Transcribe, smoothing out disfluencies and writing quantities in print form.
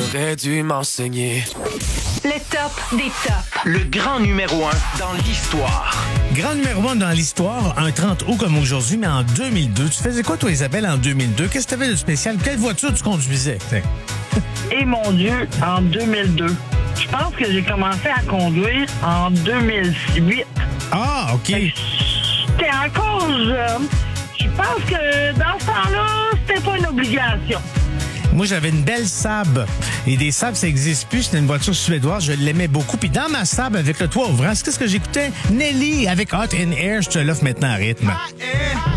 T'aurais dû m'enseigner. Le top des tops. Le grand numéro 1 dans l'histoire. Grand numéro 1 dans l'histoire, un 30 août comme aujourd'hui, mais en 2002. Tu faisais quoi, toi, Isabelle, en 2002? Qu'est-ce que tu avais de spécial? Quelle voiture tu conduisais? Et mon Dieu, en 2002. Je pense que j'ai commencé à conduire en 2008. Ah, OK. J'étais encore jeune. Je pense que dans ce temps-là, c'était pas une obligation. Moi, j'avais une belle Saab. Et des Saab, ça n'existe plus. C'était une voiture suédoise. Je l'aimais beaucoup. Puis dans ma Saab, avec le toit ouvrant, c'est ce que j'écoutais? Nelly avec Hot in Air. Je te l'offre maintenant à rythme.